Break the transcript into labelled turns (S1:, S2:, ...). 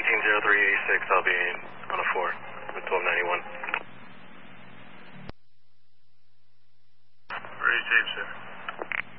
S1: 130386, I'll be on a 4 with 1291.
S2: Ready, tape, sir.